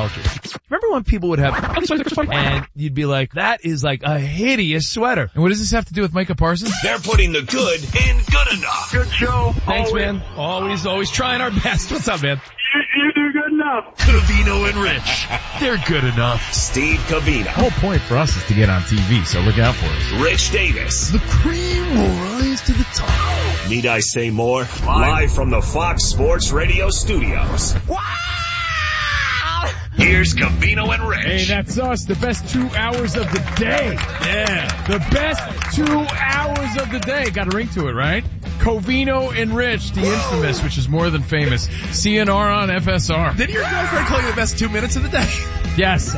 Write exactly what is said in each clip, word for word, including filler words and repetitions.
nostalgia. Remember when people would have, and you'd be like, that is like a hideous sweater. And what does this have to do with Micah Parsons? They're putting the good in good enough. Good show. Thanks, always. man. Always, always trying our best. What's up, man? You, you do good enough. Covino and Rich. They're good enough. Steve Covino. The whole point for us is to get on T V, so look out for us. Rich Davis. The cream will rise to the top. Need I say more? Live from the Fox Sports Radio studios. Wow! Here's Covino and Rich. Hey, that's us, the best two hours of the day. Yeah. The best two hours of the day. Got a ring to it, right? Covino and Rich, the infamous, which is more than famous. C N R on F S R. Did your girlfriend call you the best two minutes of the day? Yes.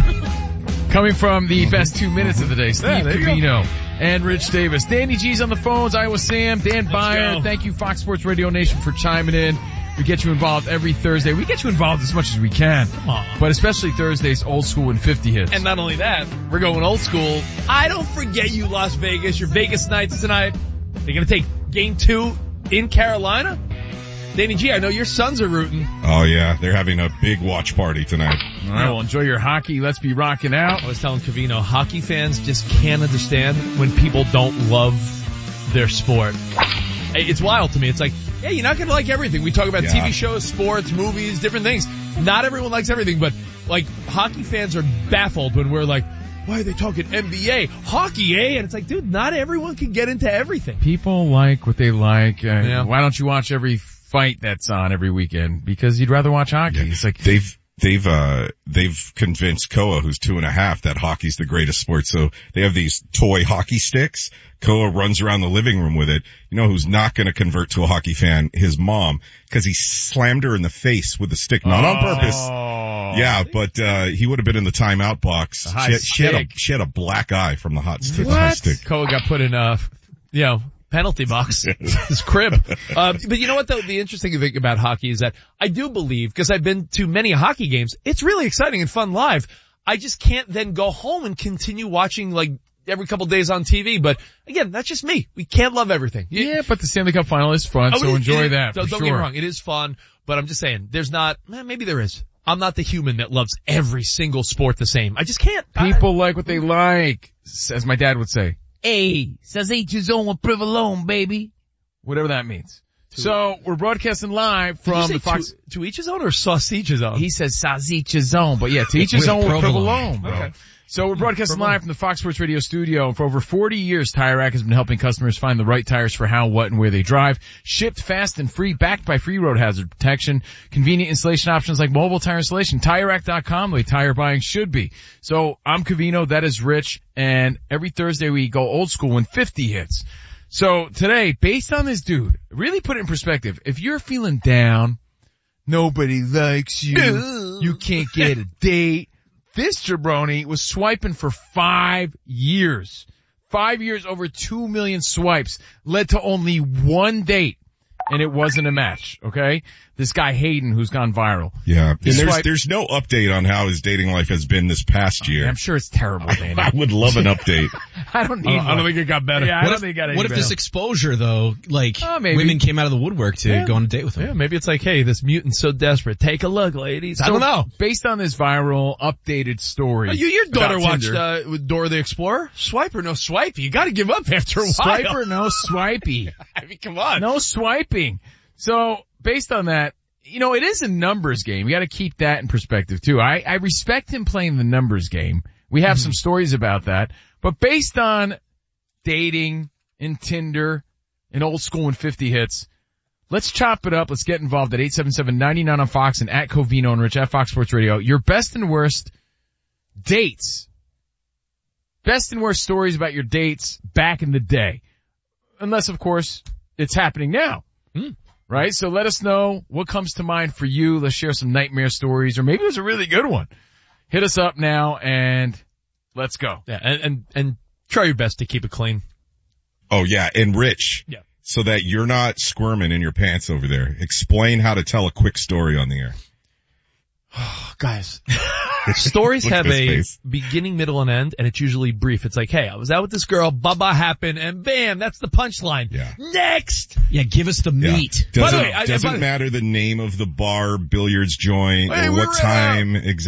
Coming from the best two minutes of the day, Steve Yeah, Covino and Rich Davis. Danny G's on the phones, Iowa Sam, Dan Byer. go. Thank you, Fox Sports Radio Nation, for chiming in. We get you involved every Thursday. We get you involved as much as we can. Come on. But especially Thursdays, old school and fifty hits. And not only that, we're going old school. I don't forget you, Las Vegas. Your Vegas Knights tonight. They're going to take game two in Carolina. Danny G, I know your sons are rooting. Oh yeah, they're having a big watch party tonight. All right, well, enjoy your hockey. Let's be rocking out. I was telling Covino, hockey fans just can't understand when people don't love their sport. It's wild to me. It's like, yeah, you're not going to like everything. We talk about Yeah. T V shows, sports, movies, different things. Not everyone likes everything, but like hockey fans are baffled when we're like, why are they talking N B A? Hockey, eh? And it's like, dude, not everyone can get into everything. People like what they like. Uh, Yeah. Why don't you watch every fight that's on every weekend? Because you'd rather watch hockey. Yeah. It's like, They've they've uh they've convinced Koa, who's two and a half, that hockey's the greatest sport. So they have these toy hockey sticks. Koa runs around the living room with it. You know who's not going to convert to a hockey fan? His mom, because he slammed her in the face with the stick, not on purpose. Oh. Yeah, but uh he would have been in the timeout box. The high She, she had a stick. she had a black eye from the hot stick. What? Hot stick. Koa got put in a, you know, penalty box. His crib. Uh, but you know what, though? The interesting thing about hockey is that I do believe, because I've been to many hockey games, it's really exciting and fun live. I just can't then go home and continue watching like every couple days on T V. But again, that's just me. We can't love everything. You- yeah, but the Stanley Cup final is fun, Oh, so it is- enjoy it is- that. Don't, for don't sure. get me wrong. It is fun, but I'm just saying, there's not, eh, maybe there is. I'm not the human that loves every single sport the same. I just can't. People like what they like, as my dad would say. Hey, says each his own with provolone, baby. Whatever that means. So we're broadcasting live Did you from say the Fox. to, to each his own or sausage his own? He says says each his own, but yeah, to each his With own with provolone. provolone, bro. Okay. So we're broadcasting Provolone. live from the Fox Sports Radio studio. For over forty years, Tire Rack has been helping customers find the right tires for how, what, and where they drive. Shipped fast and free, backed by free road hazard protection. Convenient installation options like mobile tire installation. Tire Rack dot com, the way tire buying should be. So I'm Covino, that is Rich, and every Thursday we go old school when fifty hits. So today, based on this dude, really put it in perspective. If you're feeling down, nobody likes you, you can't get a date, this jabroni was swiping for five years. Five years, over two million swipes, led to only one date, and it wasn't a match, okay? This guy Hayden, who's gone viral. Yeah, and He's there's swipe- there's no update on how his dating life has been this past year. I'm sure it's terrible, Danny. I would love an update. I don't need I don't one. think it got better. Yeah, I What don't if, think it got any what if this better. exposure though, like, Oh, maybe. women came out of the woodwork to Yeah. go on a date with him? Yeah, maybe it's like, hey, this mutant's so desperate. Take a look, ladies. I don't know. Based on this viral, updated story. Oh, you, your daughter about watched Tinder. uh, with Dora the Explorer? Swipe or no swipe? You got to give up after a while. Swiper, no swipey. I mean, come on. No swiping. So, based on that, you know, it is a numbers game. You gotta keep that in perspective too. I, I respect him playing the numbers game. We have mm-hmm. some stories about that. But based on dating and Tinder and old school and fifty hits, let's chop it up. Let's get involved at eight seven seven, nine nine on Fox and at Covino and Rich at Fox Sports Radio. Your best and worst dates. Best and worst stories about your dates back in the day. Unless, of course, it's happening now. Hmm. Right? So let us know what comes to mind for you. Let's share some nightmare stories, or maybe it was a really good one. Hit us up now and let's go. Yeah, and, and, and try your best to keep it clean. Oh yeah, and Rich. Yeah. So that you're not squirming in your pants over there. Explain how to tell a quick story on the air. Guys, stories Look at have his a face. beginning, middle, and end, and it's usually brief. It's like, hey, I was out with this girl, baba happened, and bam, that's the punchline. Yeah. Next! Yeah, give us the Yeah. meat. Doesn't, By the way, I- doesn't by the- matter the name of the bar, billiards joint, Hey, or we what were out. time exactly.